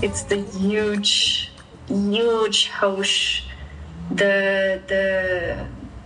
It's the huge house, the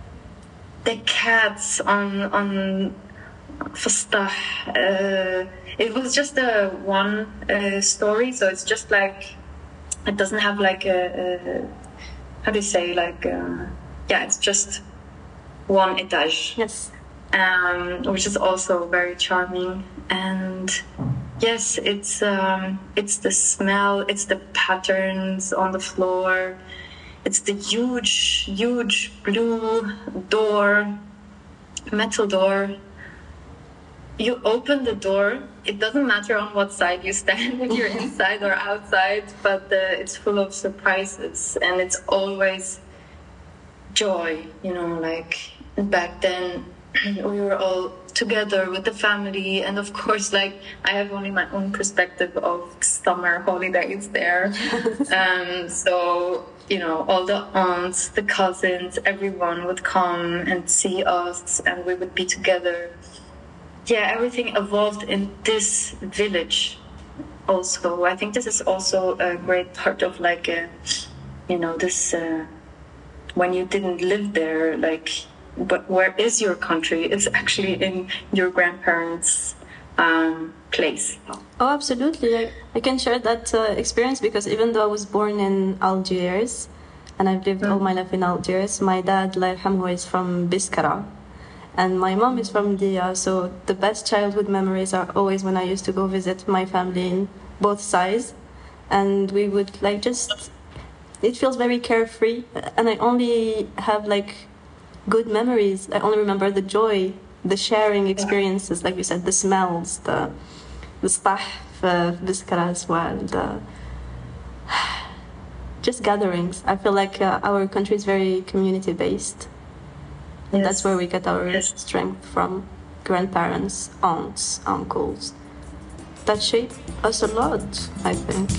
cats on Fastah. It was just a one story, so it's just like, it doesn't have like a how do you say, like yeah, it's just one etage. Yes. Which is also very charming. And yes, it's the smell, it's the patterns on the floor, it's the huge blue door, metal door. You open the door, it doesn't matter on what side you stand, if you're inside or outside, but it's full of surprises, and it's always joy, you know, like back then we were all together with the family, and of course, like, I have only my own perspective of summer holidays there. So, you know, all the aunts, the cousins, everyone would come and see us, and we would be together. Yeah, everything evolved in this village also. I think this is also a great part of, like, you know, this, when you didn't live there, like, but where is your country? It's actually in your grandparents' place. Oh, absolutely. I can share that experience, because even though I was born in Algiers and I've lived all my life in Algiers, my dad, Allah yarhamhu, is from Biskra. And my mom is from Dia, so the best childhood memories are always when I used to go visit my family in both sides. And we would, like, just... It feels very carefree, and I only have, like, good memories. I only remember the joy, the sharing experiences, like you said, the smells, the stah Biskra as well, just gatherings. I feel like our country is very community-based. And that's where we get our strength from. Grandparents, aunts, uncles. That shape us a lot, I think.